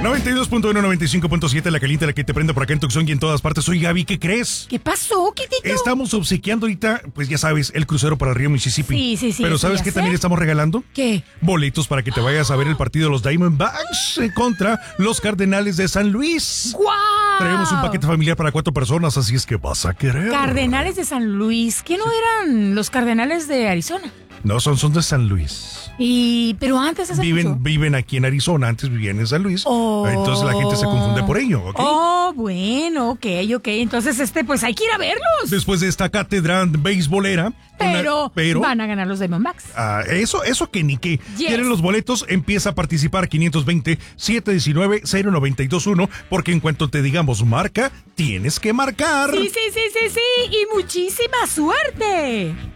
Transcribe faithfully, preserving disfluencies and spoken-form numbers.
noventa y dos punto uno, noventa y cinco punto siete, la caliente, la que te prende por acá en Tucson y en todas partes. Soy Gaby, ¿qué crees? ¿Qué pasó, Kitito? Estamos obsequiando ahorita, pues ya sabes, el crucero para el río Mississippi. Sí, sí, sí. Pero sí, ¿sabes ya qué sé. también estamos regalando? ¿Qué? Boletos para que te vayas a ver el partido de los Diamondbacks contra los Cardenales de San Luis. ¡Guau! Traemos un paquete familiar para cuatro personas, así es que vas a querer. Cardenales de San Luis. ¿Qué no eran los Cardenales de Arizona? No, son, son de San Luis. Y, pero antes hace mucho. Viven, viven aquí en Arizona, antes vivían en San Luis. Oh. Entonces la gente se confunde por ello, ¿ok? Oh, bueno, ok, ok. Entonces, este, pues hay que ir a verlos. Después de esta cátedra beisbolera. Pero, una- pero van a ganar los Diamondbacks. Ah, eso, eso que ni que. Yes. ¿Quieren los boletos? Empieza a participar quinientos veinte, setecientos diecinueve, cero noventa y dos uno, porque en cuanto te digamos marca, tienes que marcar. Sí, sí, sí, sí, sí. Y muchísima suerte.